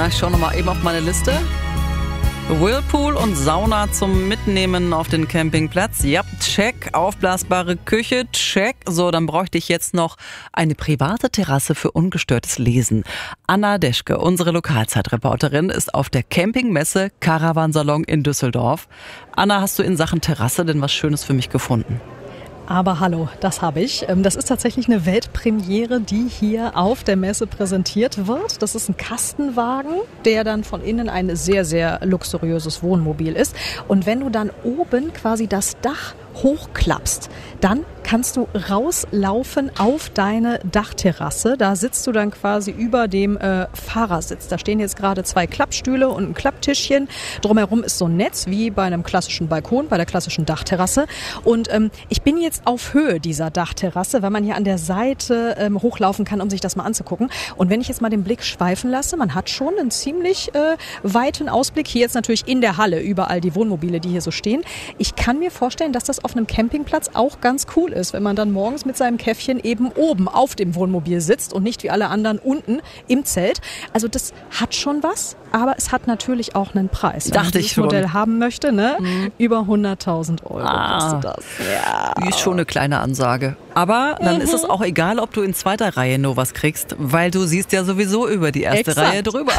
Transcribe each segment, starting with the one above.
Na, ich schaue nochmal eben auf meine Liste. Whirlpool und Sauna zum Mitnehmen auf den Campingplatz. Ja, check. Aufblasbare Küche, check. So, dann bräuchte ich jetzt noch eine private Terrasse für ungestörtes Lesen. Anna Deschke, unsere Lokalzeitreporterin, ist auf der Campingmesse Caravansalon in Düsseldorf. Anna, hast du in Sachen Terrasse denn was Schönes für mich gefunden? Aber hallo, das habe ich. Das ist tatsächlich eine Weltpremiere, die hier auf der Messe präsentiert wird. Das ist ein Kastenwagen, der dann von innen ein sehr, sehr luxuriöses Wohnmobil ist. Und wenn du dann oben quasi das Dach hochklappst, dann kannst du rauslaufen auf deine Dachterrasse. Da sitzt du dann quasi über dem Fahrersitz. Da stehen jetzt gerade 2 Klappstühle und ein Klapptischchen. Drumherum ist so ein Netz wie bei einem klassischen Balkon, bei der klassischen Dachterrasse. Und ich bin jetzt auf Höhe dieser Dachterrasse, weil man hier an der Seite hochlaufen kann, um sich das mal anzugucken. Und wenn ich jetzt mal den Blick schweifen lasse, man hat schon einen ziemlich weiten Ausblick. Hier jetzt natürlich in der Halle, überall die Wohnmobile, die hier so stehen. Ich kann mir vorstellen, dass das auf einem Campingplatz auch ganz cool ist, wenn man dann morgens mit seinem Käffchen eben oben auf dem Wohnmobil sitzt und nicht wie alle anderen unten im Zelt. Also das hat schon was, aber es hat natürlich auch einen Preis. Wenn man dieses Modell haben möchte, ne? Über 100.000 Euro kostet das. Ja. Die ist schon eine kleine Ansage. Aber dann ist es auch egal, ob du in zweiter Reihe nur was kriegst, weil du siehst ja sowieso über die erste Reihe drüber.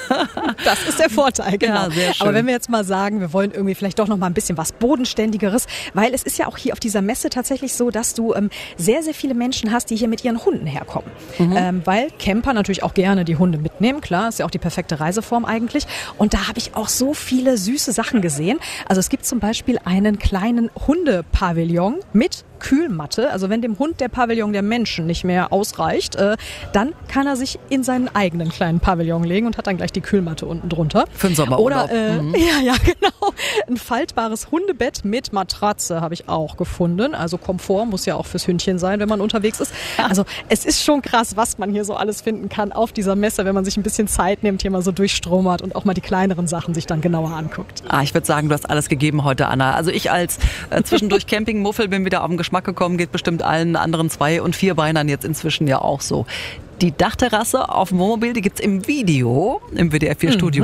Das ist der Vorteil, genau. Ja, sehr schön. Aber wenn wir jetzt mal sagen, wir wollen irgendwie vielleicht doch noch mal ein bisschen was Bodenständigeres, weil es ist ja auch hier auf dieser Messe tatsächlich so, dass du sehr, sehr viele Menschen hast, die hier mit ihren Hunden herkommen. Weil Camper natürlich auch gerne die Hunde mitnehmen, klar, ist ja auch die perfekte Reiseform eigentlich. Und da habe ich auch so viele süße Sachen gesehen. Also es gibt zum Beispiel einen kleinen Hundepavillon mit Kühlmatte. Also wenn dem Hund der Pavillon der Menschen nicht mehr ausreicht, dann kann er sich in seinen eigenen kleinen Pavillon legen und hat dann gleich die Kühlmatte unten drunter. Für den Sommerurlaub. Oder, ja, genau. Ein faltbares Hundebett mit Matratze habe ich auch gefunden. Also Komfort muss ja auch fürs Hündchen sein, wenn man unterwegs ist. Also es ist schon krass, was man hier so alles finden kann auf dieser Messe, wenn man sich ein bisschen Zeit nimmt, hier mal so durchstromert und auch mal die kleineren Sachen sich dann genauer anguckt. Ich würde sagen, du hast alles gegeben heute, Anna. Also ich als zwischendurch Campingmuffel bin wieder auf den Geschmack gekommen, geht bestimmt allen anderen 2- und 4-Beinern jetzt inzwischen ja auch so. Die Dachterrasse auf dem Wohnmobil, die gibt's im Video, im WDR 4 Studio.